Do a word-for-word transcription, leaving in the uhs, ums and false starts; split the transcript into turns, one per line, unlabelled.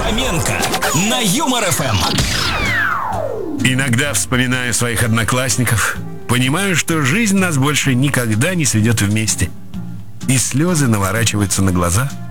Фоменко на Юмор эф эм.
Иногда вспоминаю своих одноклассников, понимаю, что жизнь нас больше никогда не сведет вместе. И слезы наворачиваются на глаза.